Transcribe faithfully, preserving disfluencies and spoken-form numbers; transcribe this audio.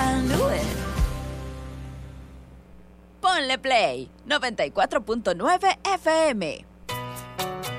can do it. Ponle Play, noventa y cuatro punto nueve F M.